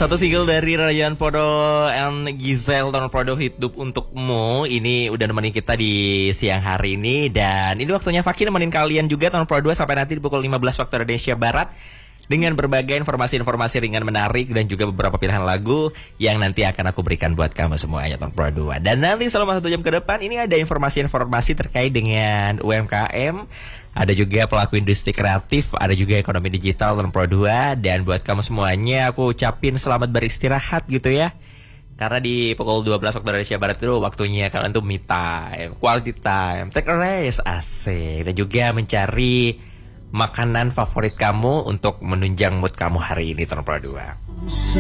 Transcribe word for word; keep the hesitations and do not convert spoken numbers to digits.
Satu single dari Ryan Podo and Giselle Tahun Podo, Hidup Untukmu. Ini udah nemenin kita di siang hari ini. Dan ini waktunya Fakih nemenin kalian juga Tahun Podo sampai nanti di pukul lima belas waktu Indonesia Barat, dengan berbagai informasi-informasi ringan menarik dan juga beberapa pilihan lagu yang nanti akan aku berikan buat kamu semuanya Tahun Pro dua. Dan nanti selama satu jam ke depan ini ada informasi-informasi terkait dengan U M K M, ada juga pelaku industri kreatif, ada juga ekonomi digital Tahun Pro dua. Dan buat kamu semuanya aku ucapin selamat beristirahat gitu ya, karena di pukul dua belas waktu Indonesia Barat itu waktunya kalian tuh me time, quality time, take a rest, asik. Dan juga mencari makanan favorit kamu untuk menunjang mood kamu hari ini Tahun Pro dua.